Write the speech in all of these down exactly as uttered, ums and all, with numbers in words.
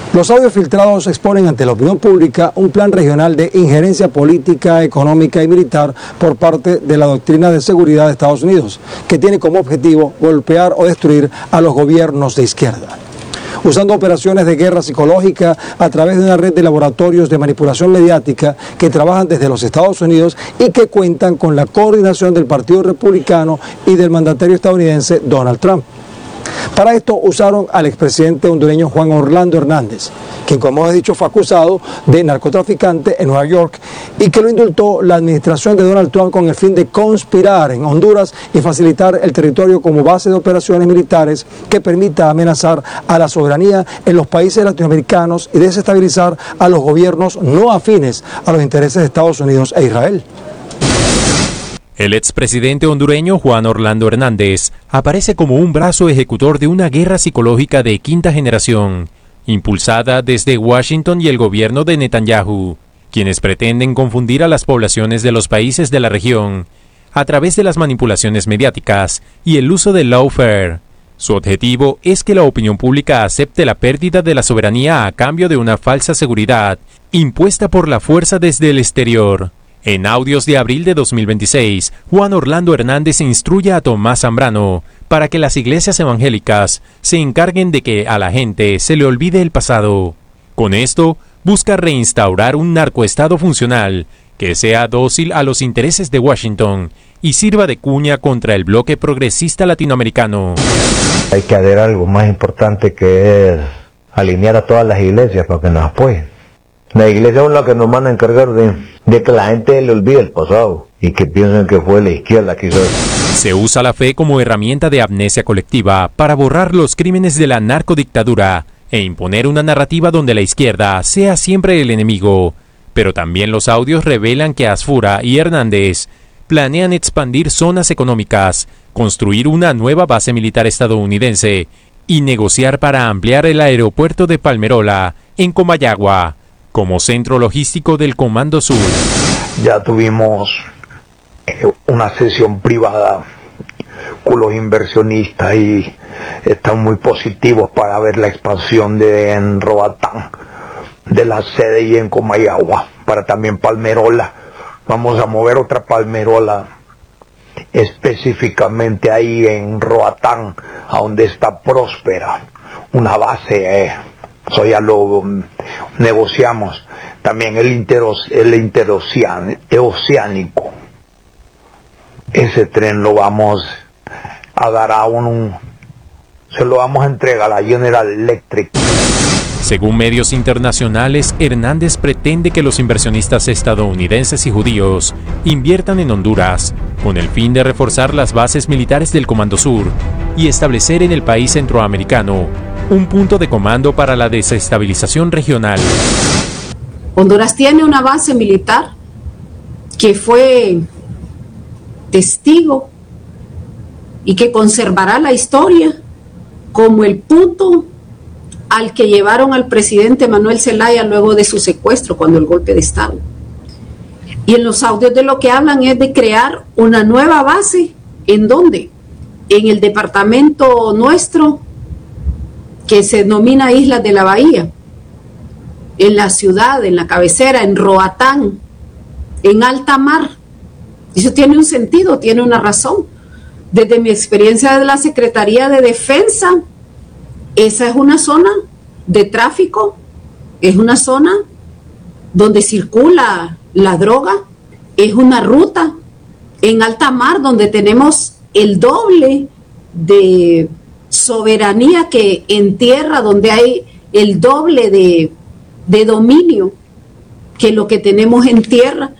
Los audios filtrados exponen ante la opinión pública un plan regional de injerencia política, económica y militar por parte de la doctrina de seguridad de Estados Unidos, que tiene como objetivo golpear o destruir a los gobiernos de izquierda. Usando operaciones de guerra psicológica a través de una red de laboratorios de manipulación mediática que trabajan desde los Estados Unidos y que cuentan con la coordinación del Partido Republicano y del mandatario estadounidense Donald Trump. Para esto usaron al expresidente hondureño Juan Orlando Hernández, quien, como he dicho, fue acusado de narcotraficante en Nueva York y que lo indultó la administración de Donald Trump con el fin de conspirar en Honduras y facilitar el territorio como base de operaciones militares que permita amenazar a la soberanía en los países latinoamericanos y desestabilizar a los gobiernos no afines a los intereses de Estados Unidos e Israel. El expresidente hondureño Juan Orlando Hernández aparece como un brazo ejecutor de una guerra psicológica de quinta generación, impulsada desde Washington y el gobierno de Netanyahu, quienes pretenden confundir a las poblaciones de los países de la región a través de las manipulaciones mediáticas y el uso del lawfare. Su objetivo es que la opinión pública acepte la pérdida de la soberanía a cambio de una falsa seguridad impuesta por la fuerza desde el exterior. En audios de abril de dos mil veintiséis, Juan Orlando Hernández instruye a Tomás Zambrano para que las iglesias evangélicas se encarguen de que a la gente se le olvide el pasado. Con esto, busca reinstaurar un narcoestado funcional que sea dócil a los intereses de Washington y sirva de cuña contra el bloque progresista latinoamericano. Hay que hacer algo más importante, que es alinear a todas las iglesias para que nos apoyen. La iglesia es la que nos van a encargar de, de que la gente le olvide el pasado y que piensen que fue la izquierda que hizo eso. Se usa la fe como herramienta de amnesia colectiva para borrar los crímenes de la narcodictadura e imponer una narrativa donde la izquierda sea siempre el enemigo. Pero también los audios revelan que Asfura y Hernández planean expandir zonas económicas, construir una nueva base militar estadounidense y negociar para ampliar el aeropuerto de Palmerola, en Comayagua, como centro logístico del Comando Sur. Ya tuvimos una sesión privada con los inversionistas y están muy positivos para ver la expansión de en Roatán, de la sede, y en Comayagua, para también Palmerola. Vamos a mover otra Palmerola específicamente ahí en Roatán, a donde está Próspera, una base. Eh, Eso ya lo um, negociamos. También el, interos, el interoceánico. Ese tren lo vamos a dar a un... Se lo vamos a entregar a la General Electric. Según medios internacionales, Hernández pretende que los inversionistas estadounidenses y judíos inviertan en Honduras, con el fin de reforzar las bases militares del Comando Sur y establecer en el país centroamericano un punto de comando para la desestabilización regional. Honduras tiene una base militar que fue testigo y que conservará la historia como el punto al que llevaron al presidente Manuel Zelaya luego de su secuestro, cuando el golpe de Estado. Y en los audios de lo que hablan es de crear una nueva base. ¿En dónde? En el departamento nuestro, que se denomina Islas de la Bahía, en la ciudad, en la cabecera, en Roatán, en alta mar. Eso tiene un sentido, tiene una razón. Desde mi experiencia de la Secretaría de Defensa, esa es una zona de tráfico, es una zona donde circula la droga, es una ruta en alta mar donde tenemos el doble de soberanía que en tierra, donde hay el doble de, de dominio que lo que tenemos en tierra.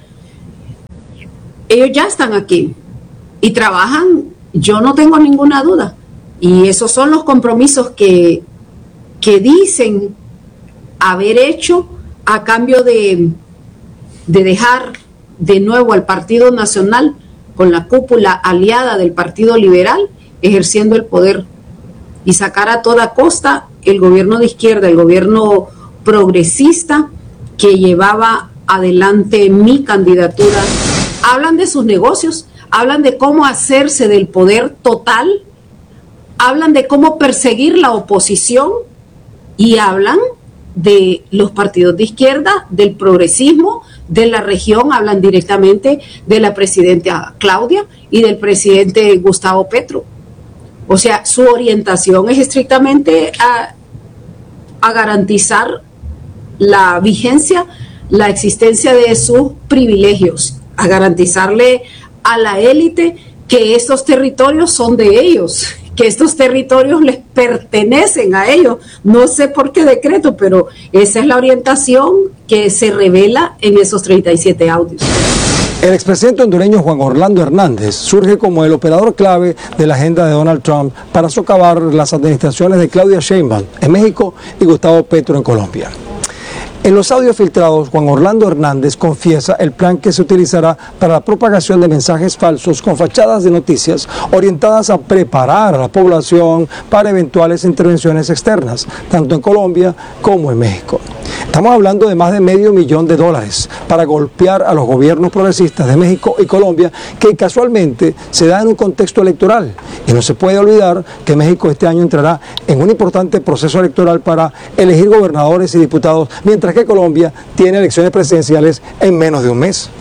Ellos ya están aquí y trabajan, yo no tengo ninguna duda, y esos son los compromisos que, que dicen haber hecho a cambio de, de dejar de nuevo al Partido Nacional con la cúpula aliada del Partido Liberal ejerciendo el poder y sacar a toda costa el gobierno de izquierda, el gobierno progresista que llevaba adelante mi candidatura. Hablan de sus negocios, hablan de cómo hacerse del poder total, hablan de cómo perseguir la oposición y hablan de los partidos de izquierda, del progresismo, de la región, hablan directamente de la presidenta Claudia y del presidente Gustavo Petro. O sea, su orientación es estrictamente a, a garantizar la vigencia, la existencia de sus privilegios, a garantizarle a la élite que estos territorios son de ellos, que estos territorios les pertenecen a ellos. No sé por qué decreto, pero esa es la orientación que se revela en esos treinta y siete audios. El expresidente hondureño Juan Orlando Hernández surge como el operador clave de la agenda de Donald Trump para socavar las administraciones de Claudia Sheinbaum en México y Gustavo Petro en Colombia. En los audios filtrados, Juan Orlando Hernández confiesa el plan que se utilizará para la propagación de mensajes falsos con fachadas de noticias orientadas a preparar a la población para eventuales intervenciones externas, tanto en Colombia como en México. Estamos hablando de más de medio millón de dólares para golpear a los gobiernos progresistas de México y Colombia, que casualmente se da en un contexto electoral. Y no se puede olvidar que México este año entrará en un importante proceso electoral para elegir gobernadores y diputados, mientras que Colombia tiene elecciones presidenciales en menos de un mes.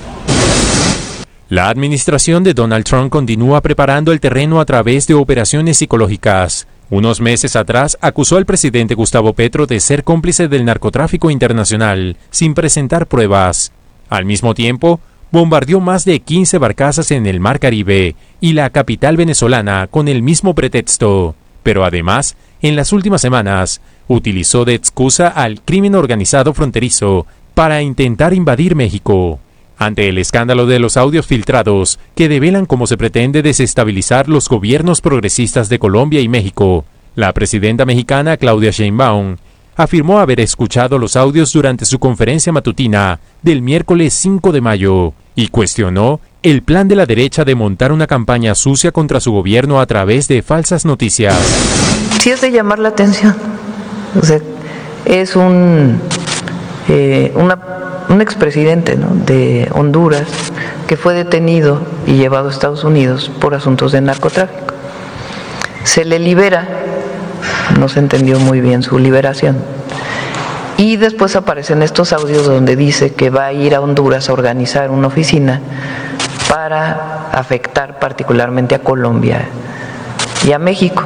La administración de Donald Trump continúa preparando el terreno a través de operaciones psicológicas. Unos meses atrás acusó al presidente Gustavo Petro de ser cómplice del narcotráfico internacional, sin presentar pruebas. Al mismo tiempo, bombardeó más de quince barcazas en el Mar Caribe y la capital venezolana con el mismo pretexto. Pero además, en las últimas semanas, utilizó de excusa al crimen organizado fronterizo para intentar invadir México. Ante el escándalo de los audios filtrados que develan cómo se pretende desestabilizar los gobiernos progresistas de Colombia y México, la presidenta mexicana Claudia Sheinbaum afirmó haber escuchado los audios durante su conferencia matutina del miércoles cinco de mayo y cuestionó el plan de la derecha de montar una campaña sucia contra su gobierno a través de falsas noticias. Sí es de llamar la atención. O sea, es un, eh, una, un expresidente, ¿no?, de Honduras que fue detenido y llevado a Estados Unidos por asuntos de narcotráfico. Se le libera, no se entendió muy bien su liberación, y después aparecen estos audios donde dice que va a ir a Honduras a organizar una oficina para afectar particularmente a Colombia y a México,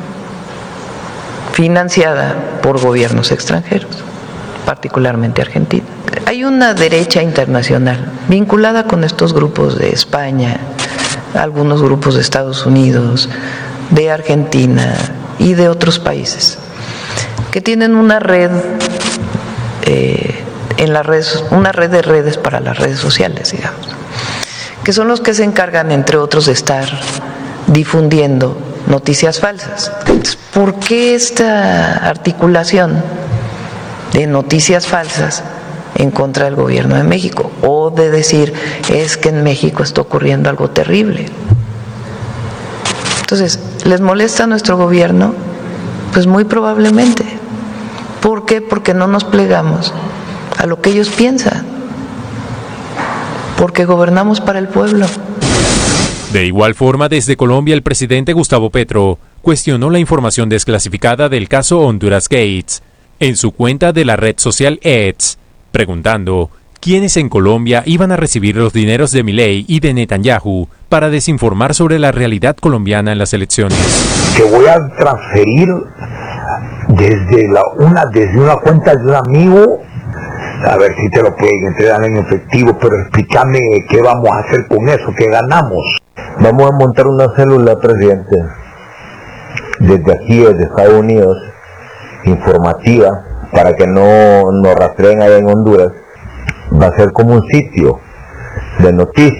financiada por gobiernos extranjeros, particularmente Argentina. Hay una derecha internacional vinculada con estos grupos de España, algunos grupos de Estados Unidos, de Argentina y de otros países, que tienen una red eh, en las redes, una red de redes para las redes sociales, digamos, que son los que se encargan, entre otros, de estar difundiendo noticias falsas. ¿Por qué esta articulación de noticias falsas en contra del gobierno de México? O de decir, es que en México está ocurriendo algo terrible. Entonces, ¿les molesta a nuestro gobierno? Pues muy probablemente. ¿Por qué? Porque no nos plegamos a lo que ellos piensan. Porque gobernamos para el pueblo. De igual forma, desde Colombia, el presidente Gustavo Petro cuestionó la información desclasificada del caso Honduras Gates en su cuenta de la red social X, preguntando quiénes en Colombia iban a recibir los dineros de Milei y de Netanyahu para desinformar sobre la realidad colombiana en las elecciones. Que voy a transferir desde, la, una, desde una cuenta de un amigo, a ver si te lo pueden entregar en efectivo, pero explícame qué vamos a hacer con eso, qué ganamos. Vamos a montar una célula, presidente, desde aquí, desde Estados Unidos, informativa, para que no nos rastreen allá en Honduras. Va a ser como un sitio de noticias.